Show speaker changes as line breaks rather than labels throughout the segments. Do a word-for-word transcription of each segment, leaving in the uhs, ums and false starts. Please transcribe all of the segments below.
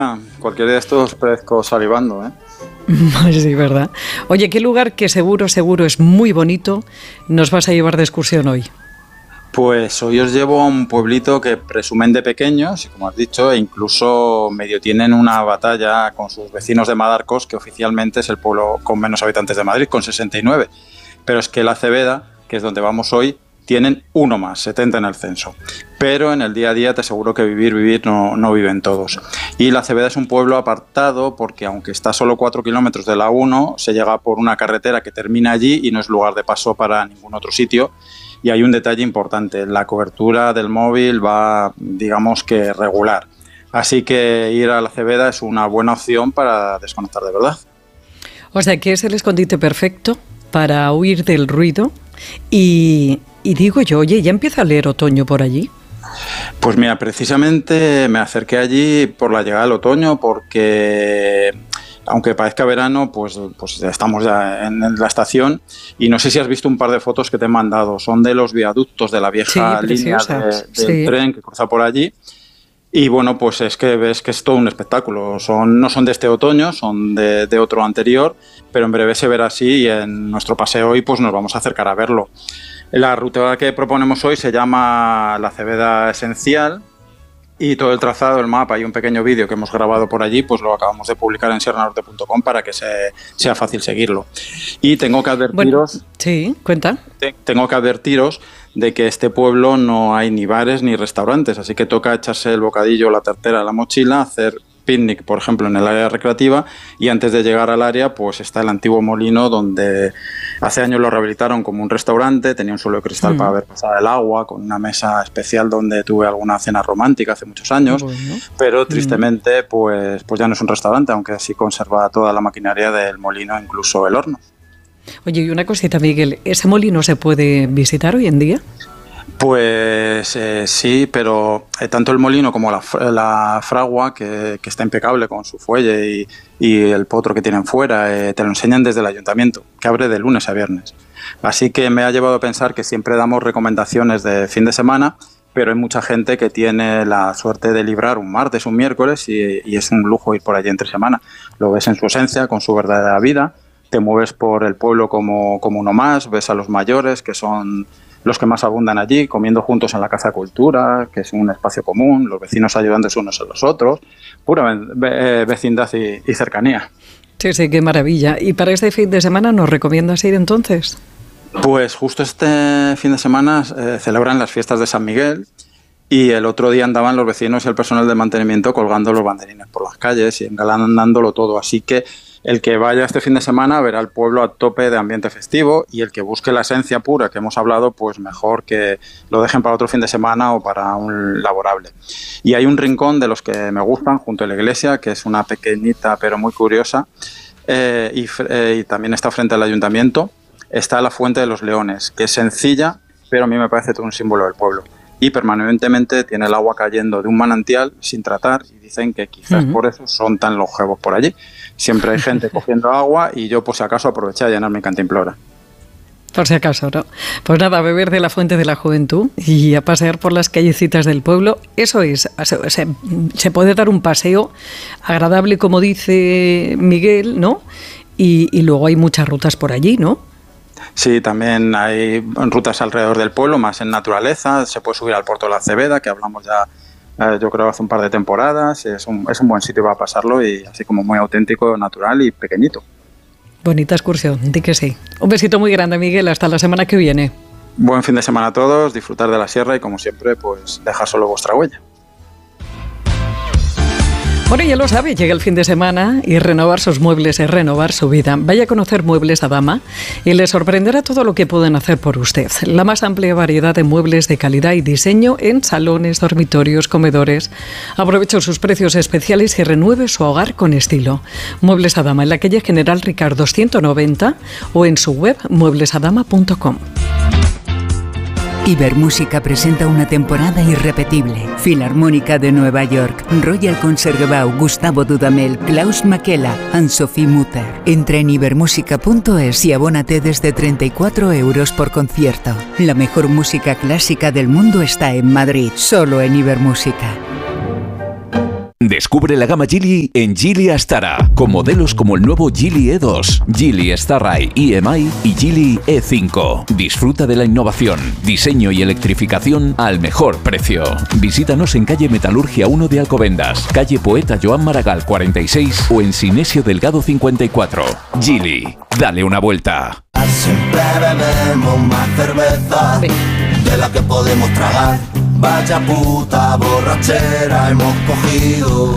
Cualquiera de estos parezco salivando, ¿eh?
Sí, verdad. Oye, ¿qué lugar que seguro, seguro es muy bonito nos vas a llevar de excursión hoy?
Pues hoy os llevo a un pueblito que presumen de pequeños, y como has dicho, e incluso medio tienen una batalla con sus vecinos de Madarcos, que oficialmente es el pueblo con menos habitantes de Madrid, con sesenta y nueve. Pero es que la Cebeda, que es donde vamos hoy, tienen uno más, setenta en el censo. Pero en el día a día te aseguro que vivir, vivir no, no viven todos. Y la Cebeda es un pueblo apartado porque aunque está a solo cuatro kilómetros de la uno, se llega por una carretera que termina allí y no es lugar de paso para ningún otro sitio. Y hay un detalle importante, la cobertura del móvil va, digamos que regular. Así que ir a la Cebeda es una buena opción para desconectar de verdad.
O sea, que es el escondite perfecto para huir del ruido y... Y digo yo, oye, ¿ya empieza a leer otoño por allí?
Pues mira, precisamente me acerqué allí por la llegada del otoño porque, aunque parezca verano, pues, pues estamos ya en la estación y no sé si has visto un par de fotos que te he mandado. Son de los viaductos de la vieja
sí,
línea de, del
sí.
tren que cruza por allí. Y bueno, pues es que ves que es todo un espectáculo. Son, no son de este otoño, son de, de otro anterior, pero en breve se verá así y en nuestro paseo hoy pues nos vamos a acercar a verlo. La ruta que proponemos hoy se llama La Cebeda Esencial y todo el trazado, el mapa y un pequeño vídeo que hemos grabado por allí, pues lo acabamos de publicar en sierra norte punto com para que se, sea fácil seguirlo. Y tengo que advertiros...
Bueno, sí, cuenta.
Te, tengo que advertiros de que este pueblo no hay ni bares ni restaurantes, así que toca echarse el bocadillo, la tartera, la mochila, hacer picnic, por ejemplo, en el área recreativa, y antes de llegar al área pues está el antiguo molino donde hace años lo rehabilitaron como un restaurante, tenía un suelo de cristal mm. para ver pasar el agua, con una mesa especial donde tuve alguna cena romántica hace muchos años, bueno. pero tristemente pues, pues ya no es un restaurante, aunque sí conserva toda la maquinaria del molino, incluso el horno.
Oye, y una cosita, Miguel, ¿ese molino se puede visitar hoy en día?
Pues eh, sí, pero eh, tanto el molino como la, la fragua, que, que está impecable con su fuelle y, y el potro que tienen fuera, eh, te lo enseñan desde el ayuntamiento, que abre de lunes a viernes. Así que me ha llevado a pensar que siempre damos recomendaciones de fin de semana, pero hay mucha gente que tiene la suerte de librar un martes, un miércoles, y, y es un lujo ir por allí entre semana. Lo ves en su esencia, con su verdadera vida, te mueves por el pueblo como, como uno más, ves a los mayores, que son los que más abundan allí, comiendo juntos en la Casa de Cultura, que es un espacio común, los vecinos ayudándose unos a los otros, pura ve vecindad y, y cercanía.
Sí, sí, qué maravilla. ¿Y para este fin de semana nos recomiendas ir entonces?
Pues justo este fin de semana eh, celebran las fiestas de San Miguel y el otro día andaban los vecinos y el personal de mantenimiento colgando los banderines por las calles y engalanándolo todo, así que el que vaya este fin de semana verá el pueblo a tope de ambiente festivo y el que busque la esencia pura que hemos hablado, pues mejor que lo dejen para otro fin de semana o para un laborable. Y hay un rincón de los que me gustan junto a la iglesia, que es una pequeñita pero muy curiosa, eh, y, eh, y también está frente al ayuntamiento, está la Fuente de los Leones, que es sencilla, pero a mí me parece todo un símbolo del pueblo. Y permanentemente tiene el agua cayendo de un manantial sin tratar y dicen que quizás uh-huh. por eso son tan longevos por allí. Siempre hay gente cogiendo agua y yo por si acaso aproveché a llenar mi cantimplora.
Por si acaso, ¿no? Pues nada, a beber de la fuente de la juventud y a pasear por las callecitas del pueblo. Eso es, se, se puede dar un paseo agradable, como dice Miguel, ¿no? Y, y luego hay muchas rutas por allí, ¿no?
Sí, también hay rutas alrededor del pueblo, más en naturaleza. Se puede subir al Puerto de la Cebeda, que hablamos ya, eh, yo creo, hace un par de temporadas. Es un, es un buen sitio para pasarlo y así como muy auténtico, natural y pequeñito.
Bonita excursión, di que sí. Un besito muy grande, Miguel. Hasta la semana que viene.
Buen fin de semana a todos, disfrutar de la sierra y, como siempre, pues dejar solo vuestra huella.
Bueno, ya lo sabe, llega el fin de semana y renovar sus muebles es renovar su vida. Vaya a conocer Muebles Adama y le sorprenderá todo lo que pueden hacer por usted. La más amplia variedad de muebles de calidad y diseño en salones, dormitorios, comedores. Aproveche sus precios especiales y renueve su hogar con estilo. Muebles Adama en la calle General Ricardo ciento noventa o en su web muebles adama punto com.
Ibermúsica presenta una temporada irrepetible. Filarmónica de Nueva York, Royal Concertgebouw, Gustavo Dudamel, Klaus Makela, Anne-Sophie Mutter. Entra en ibermúsica punto es y abónate desde treinta y cuatro euros por concierto. La mejor música clásica del mundo está en Madrid, solo en Ibermúsica.
Descubre la gama Geely en Geely Astara, con modelos como el nuevo Geely E dos, Geely Starray E M I y Geely E cinco. Disfruta de la innovación, diseño y electrificación al mejor precio. Visítanos en calle Metalurgia uno de Alcobendas, calle Poeta Joan Maragall cuarenta y seis o en Sinesio Delgado cincuenta y cuatro. Geely, dale una vuelta.
Siempre bebemos más cerveza de la que podemos tragar. Vaya puta borrachera hemos cogido.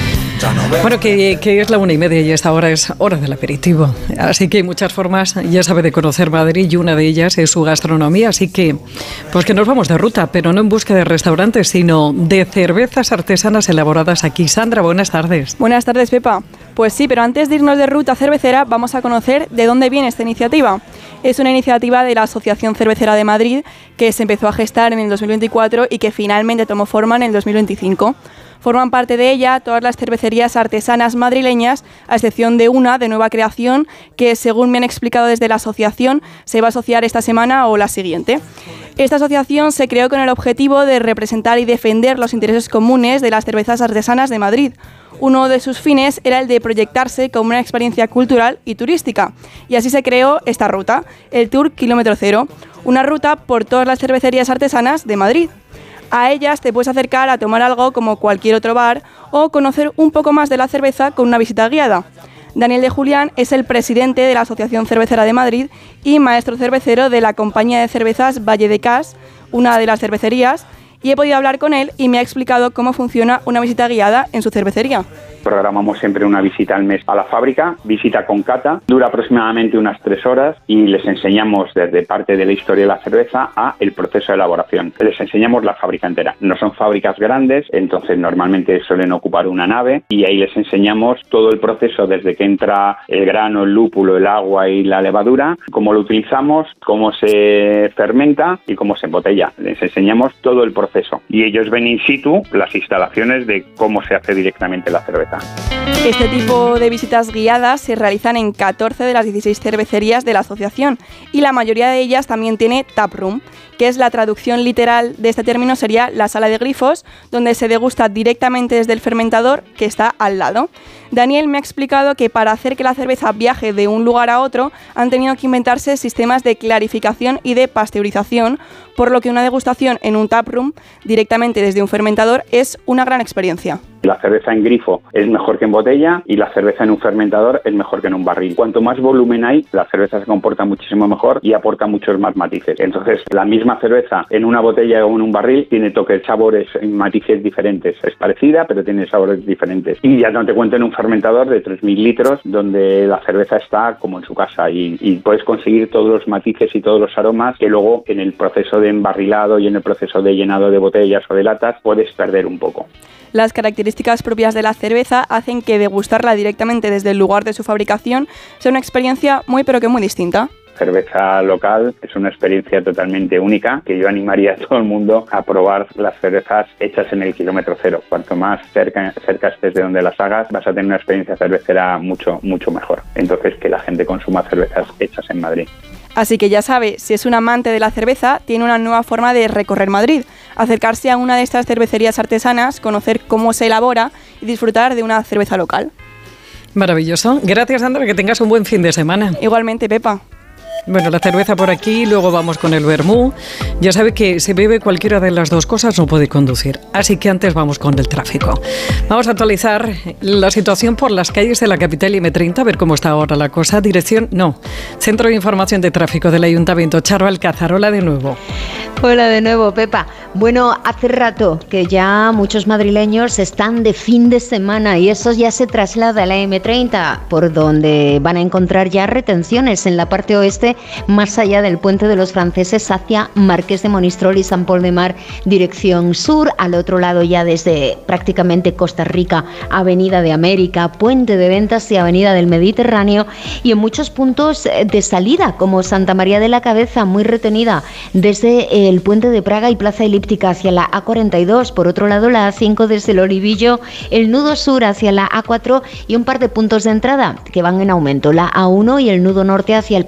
Bueno, que, que es la una y media y esta hora es hora del aperitivo. Así que hay muchas formas, ya sabe, de conocer Madrid y una de ellas es su gastronomía. Así que, pues que nos vamos de ruta, pero no en busca de restaurantes, sino de cervezas artesanas elaboradas aquí. Sandra, buenas tardes.
Buenas tardes, Pepa. Pues sí, pero antes de irnos de ruta cervecera, vamos a conocer de dónde viene esta iniciativa. Es una iniciativa de la Asociación Cervecera de Madrid que se empezó a gestar en el dos mil veinticuatro y que finalmente tomó forma en el dos mil veinticinco. Forman parte de ella todas las cervecerías artesanas madrileñas, a excepción de una de nueva creación que, según me han explicado desde la asociación, se va a asociar esta semana o la siguiente. Esta asociación se creó con el objetivo de representar y defender los intereses comunes de las cervezas artesanas de Madrid. Uno de sus fines era el de proyectarse como una experiencia cultural y turística. Y así se creó esta ruta, el Tour Kilómetro Cero, una ruta por todas las cervecerías artesanas de Madrid. A ellas te puedes acercar a tomar algo como cualquier otro bar o conocer un poco más de la cerveza con una visita guiada. Daniel de Julián es el presidente de la Asociación Cervecera de Madrid y maestro cervecero de la compañía de cervezas Valle de Cas, una de las cervecerías, y he podido hablar con él y me ha explicado cómo funciona una visita guiada en su cervecería.
Programamos siempre una visita al mes a la fábrica, visita con cata, dura aproximadamente unas tres horas y les enseñamos desde parte de la historia de la cerveza a el proceso de elaboración. Les enseñamos la fábrica entera. No son fábricas grandes, entonces normalmente suelen ocupar una nave y ahí les enseñamos todo el proceso desde que entra el grano, el lúpulo, el agua y la levadura, cómo lo utilizamos, cómo se fermenta y cómo se embotella. Les enseñamos todo el proceso y ellos ven in situ las instalaciones de cómo se hace directamente la cerveza.
Este tipo de visitas guiadas se realizan en catorce de las dieciséis cervecerías de la asociación y la mayoría de ellas también tiene taproom, que es la traducción literal de este término, sería la sala de grifos, donde se degusta directamente desde el fermentador que está al lado. Daniel me ha explicado que para hacer que la cerveza viaje de un lugar a otro han tenido que inventarse sistemas de clarificación y de pasteurización, por lo que una degustación en un taproom directamente desde un fermentador es una gran experiencia.
La cerveza en grifo es mejor que en botella y la cerveza en un fermentador es mejor que en un barril. Cuanto más volumen hay, la cerveza se comporta muchísimo mejor y aporta muchos más matices. Entonces, la misma cerveza en una botella o en un barril tiene toques, sabores y matices diferentes. Es parecida, pero tiene sabores diferentes. Y ya no te cuento en un fermentador de tres mil litros, donde la cerveza está como en su casa y, y puedes conseguir todos los matices y todos los aromas que luego en el proceso de embarrilado y en el proceso de llenado de botellas o de latas puedes perder un poco.
Las características propias de la cerveza hacen que degustarla directamente desde el lugar de su fabricación sea una experiencia muy pero que muy distinta.
Cerveza local es una experiencia totalmente única que yo animaría a todo el mundo a probar las cervezas hechas en el kilómetro cero. Cuanto más cerca, cerca estés de donde las hagas, vas a tener una experiencia cervecera mucho, mucho mejor. Entonces, que la gente consuma cervezas hechas en Madrid.
Así que ya sabe, si es un amante de la cerveza, tiene una nueva forma de recorrer Madrid, acercarse a una de estas cervecerías artesanas, conocer cómo se elabora y disfrutar de una cerveza local.
Maravilloso. Gracias, Sandra, que tengas un buen fin de semana.
Igualmente, Pepa.
Bueno, la cerveza por aquí, luego vamos con el vermú. Ya sabe que si bebe cualquiera de las dos cosas no puede conducir. Así que antes vamos con el tráfico. Vamos a actualizar la situación por las calles de la capital y eme treinta, a ver cómo está ahora la cosa. Dirección, no. Centro de Información de Tráfico del Ayuntamiento. Charo Alcázar, hola de nuevo.
Hola de nuevo, Pepa. Bueno, hace rato que ya muchos madrileños están de fin de semana y eso ya se traslada a la eme treinta, por donde van a encontrar ya retenciones en la parte oeste, más allá del Puente de los Franceses hacia Marqués de Monistrol y San Pol de Mar, dirección sur. Al otro lado ya desde prácticamente Costa Rica, Avenida de América, Puente de Ventas y Avenida del Mediterráneo, y en muchos puntos de salida como Santa María de la Cabeza, muy retenida desde el Puente de Praga y Plaza Elíptica hacia la a cuarenta y dos. Por otro lado, la a cinco desde el Olivillo, el nudo sur hacia la a cuatro y un par de puntos de entrada que van en aumento, la a uno y el nudo norte hacia el Paseo de la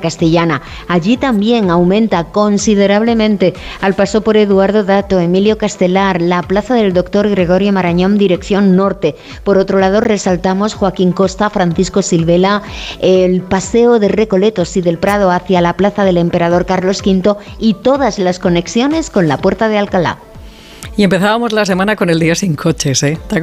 Castellana. Allí también aumenta considerablemente al paso por Eduardo Dato, Emilio Castelar, la plaza del Doctor Gregorio Marañón, dirección norte. Por otro lado, resaltamos Joaquín Costa, Francisco Silvela, el paseo de Recoletos y del Prado hacia la plaza del Emperador Carlos quinto y todas las conexiones con la Puerta de Alcalá.
Y empezábamos la semana con el día sin coches, ¿eh?